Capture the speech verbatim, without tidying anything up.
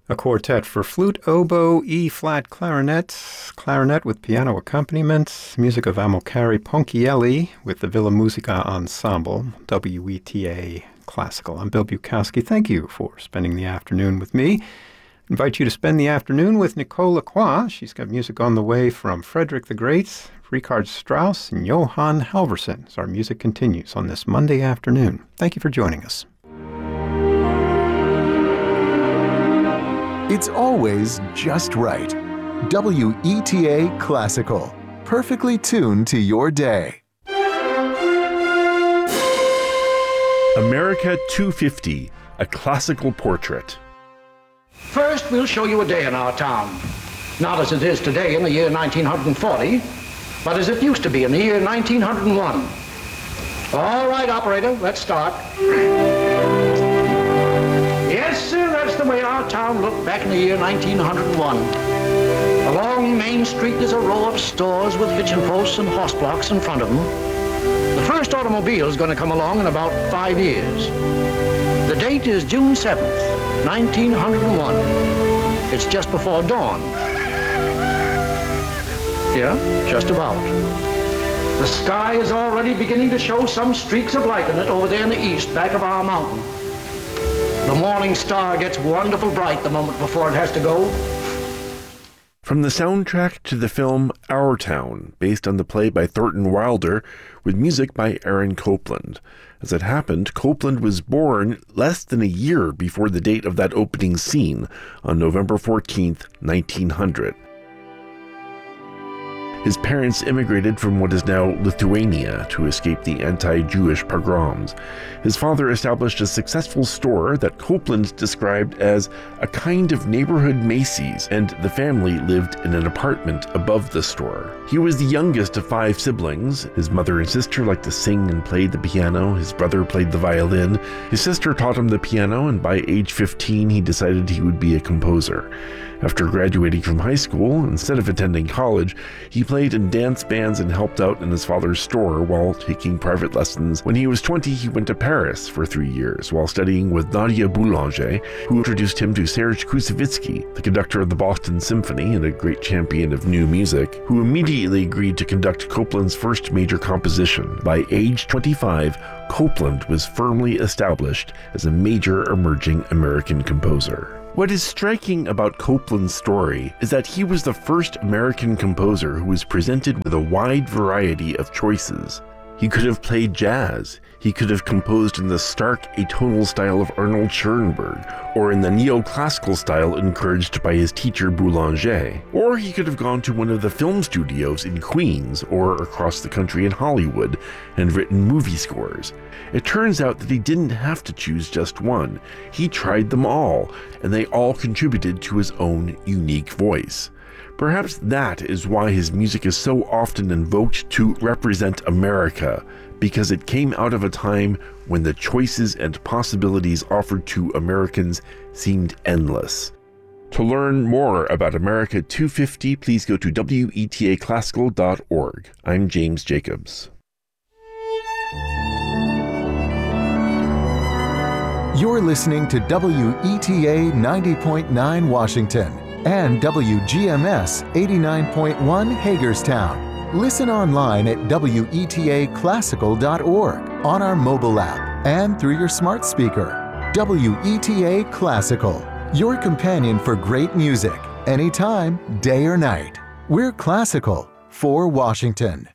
A quartet for flute, oboe, E-flat clarinet, clarinet with piano accompaniment, music of Amilcare Ponchielli with the Villa Musica Ensemble, W E T A Classical. I'm Bill Bukowski. Thank you for spending the afternoon with me. I invite you to spend the afternoon with Nicole Lacroix. She's got music on the way from Frederick the Great, Richard Strauss, and Johann Halvorsen as our music continues on this Monday afternoon. Thank you for joining us. It's always just right. W E T A Classical, perfectly tuned to your day. America two fifty, a classical portrait. First, we'll show you a day in our town. Not as it is today in the year nineteen forty, but as it used to be in the year nineteen oh one. All right, operator, let's start. Yes, sir, that's the way our town looked back in the year nineteen oh one. Along Main Street, there's a row of stores with hitching posts and horse blocks in front of them. The first automobile is going to come along in about five years. The date is June seventh, nineteen oh one. It's just before dawn. Yeah, just about. The sky is already beginning to show some streaks of light in it over there in the east, back of our mountain. The morning star gets wonderful bright the moment before it has to go. From the soundtrack to the film Our Town, based on the play by Thornton Wilder, with music by Aaron Copland. As it happened, Copland was born less than a year before the date of that opening scene, on November fourteenth, nineteen hundred. His parents immigrated from what is now Lithuania to escape the anti-Jewish pogroms. His father established a successful store that Copland described as a kind of neighborhood Macy's, and the family lived in an apartment above the store. He was the youngest of five siblings. His mother and sister liked to sing and played the piano. His brother played the violin. His sister taught him the piano, and by age fifteen, he decided he would be a composer. After graduating from high school, instead of attending college, he played in dance bands and helped out in his father's store while taking private lessons. When he was twenty, he went to Paris for three years while studying with Nadia Boulanger, who introduced him to Serge Koussevitzky, the conductor of the Boston Symphony and a great champion of new music, who immediately agreed to conduct Copland's first major composition. By age twenty-five, Copland was firmly established as a major emerging American composer. What is striking about Copland's story is that he was the first American composer who was presented with a wide variety of choices. He could have played jazz. He could have composed in the stark atonal style of Arnold Schoenberg, or in the neoclassical style encouraged by his teacher Boulanger. Or he could have gone to one of the film studios in Queens or across the country in Hollywood and written movie scores. It turns out that he didn't have to choose just one. He tried them all, and they all contributed to his own unique voice. Perhaps that is why his music is so often invoked to represent America, because it came out of a time when the choices and possibilities offered to Americans seemed endless. To learn more about America two fifty, please go to W E T A classical dot org. I'm James Jacobs. You're listening to W E T A ninety point nine Washington and W G M S eighty-nine point one Hagerstown. Listen online at W E T A classical dot org, on our mobile app, and through your smart speaker. W E T A Classical, your companion for great music, anytime, day or night. We're classical for Washington.